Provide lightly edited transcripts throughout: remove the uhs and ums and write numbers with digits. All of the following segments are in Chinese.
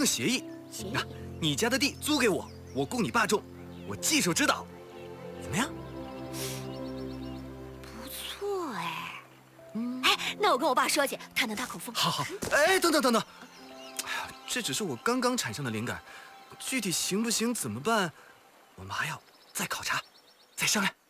个协议。 协议？ 你家的地租给我，我供你爸种，我技术指导，怎么样？ 不错哎。哎，那我跟我爸说去，他能搭口风。 好。哎，等等。哎呀，这只是我刚刚产生的灵感，具体行不行怎么办，我们还要再考察，再商量。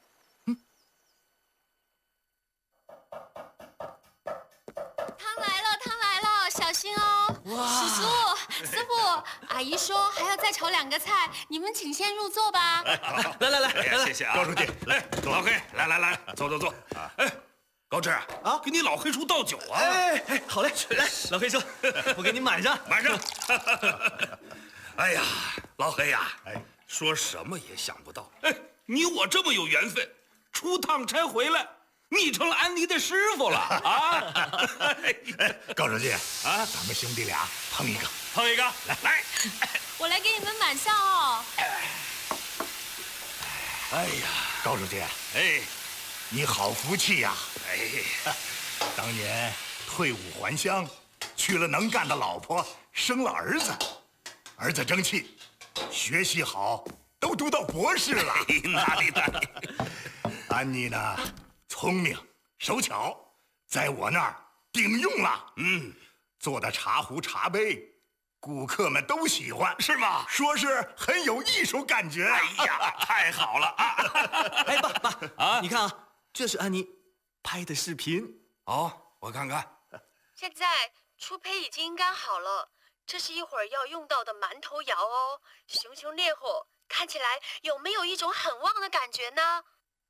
汤来了，小心哦！ 哇！ 叔叔、师傅，阿姨说还要再炒2个菜，你们请先入座吧。 来， 谢谢啊， 高书记， 来，老黑，来，坐。哎，高志啊，给你老黑叔倒酒啊！ 哎，好嘞，来，老黑叔，我给您满上。 哎呀，老黑呀，说什么也想不到，你我这么有缘分，出趟差回来，你成了安妮的师傅了啊！ 高书记啊，咱们兄弟俩碰一个， 来， 我来给你们满上哦。 哎呀，高书记，你好福气呀！当年退伍还乡，娶了能干的老婆，生了儿子，儿子争气，学习好，都读到博士了。 哪里？ 安妮呢，聪明手巧，在我那儿顶用了。做的茶壶茶杯，顾客们都喜欢， 是吗？ 说是很有艺术感觉。 哎呀，太好了啊！ 哎，爸，你看啊，这是安妮拍的视频。 哦，我看看。 现在初胚已经干好了，这是一会儿要用到的馒头窑哦，熊熊烈火，看起来有没有一种很旺的感觉呢？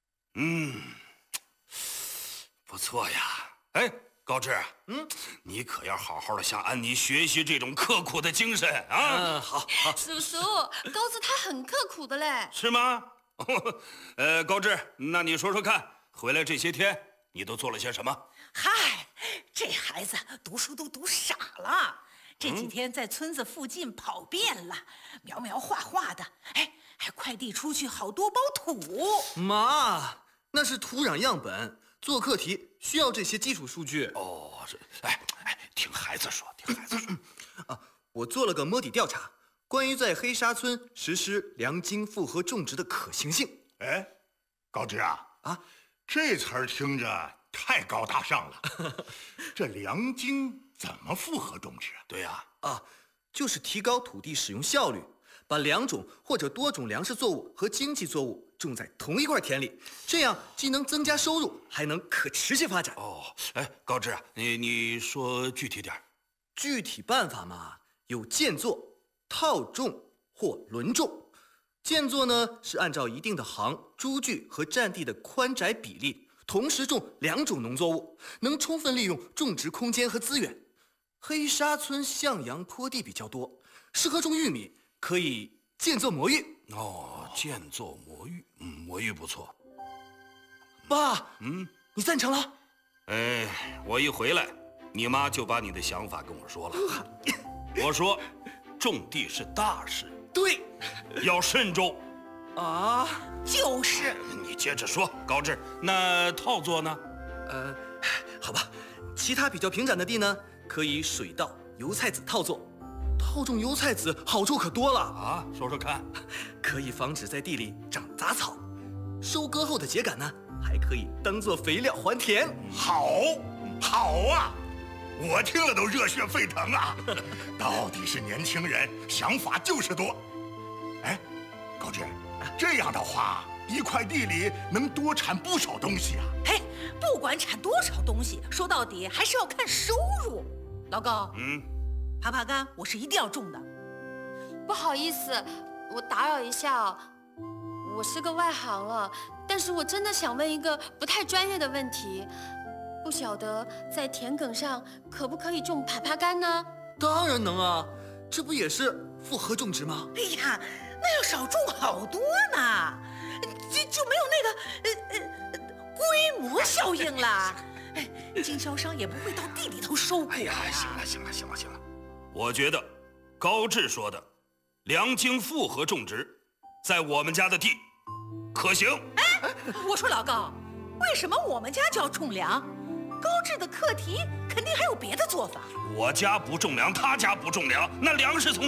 不错呀。哎，高志，你可要好好的向安妮学习这种刻苦的精神啊！ 好。 叔叔，高子他很刻苦的嘞。 是吗？高志，那你说说看，回来这些天你都做了些什么？ 嗨，这孩子读书都读傻了。这几天在村子附近跑遍了，描画的，还快递出去好多包土。 妈，那是土壤样本，做课题需要这些基础数据。 哦，听孩子说。 我做了个摸底调查，关于在黑沙村实施良经复合种植的可行性。 哎，高志啊，这词儿听着太高大上了。这良经怎么复合种植？ 对呀， 就是提高土地使用效率，把2种或者多种粮食作物和经济作物种在同一块田里，这样既能增加收入，还能可持续发展。 高志啊，你说具体点。 具体办法嘛，有间作、套种或轮种。间作呢是按照一定的行、株距和占地的宽窄比例，同时种2种农作物，能充分利用种植空间和资源。黑沙村向阳坡地比较多，适合种玉米，可以间作魔芋。 间作魔芋，魔芋不错。 爸，你赞成了？ 我一回来，你妈就把你的想法跟我说了。我说，种地是大事， 对， 要慎重。 就是。 你接着说，高志，那套作呢？ 好吧，其他比较平展的地呢，可以水稻、油菜籽套作。套种油菜籽好处可多了说说看。 可以防止在地里长杂草，收割后的秸秆呢，还可以当做肥料还田。 好啊！我听了都热血沸腾啊！到底是年轻人，想法就是多。哎，高志，这样的话，一块地里能多产不少东西啊！ 不管产多少东西，说到底还是要看收入。老高，耙耙杆我是一定要种的。 不好意思，我打扰一下哦，我是个外行了，但是我真的想问一个不太专业的问题，不晓得在田埂上可不可以种耙耙杆呢？ 当然能啊，这不也是复合种植吗？ 哎呀，那要少种好多呢，就没有那个规模效应了。经销商也不会到地里头收果呀。 行了，我觉得高志说的良经复合种植，在我们家的地可行。 我说老高，为什么我们家就要种粮？高志的课题肯定还有别的做法。 我家不种粮，他家不种粮，那粮食从